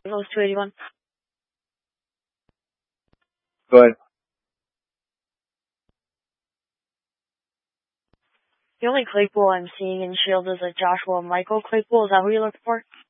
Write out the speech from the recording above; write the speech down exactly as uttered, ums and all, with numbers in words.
Close two eighty-one. Go ahead. The only Claypool I'm seeing in Shield is a Joshua Michael Claypool. Is that who you're looking for?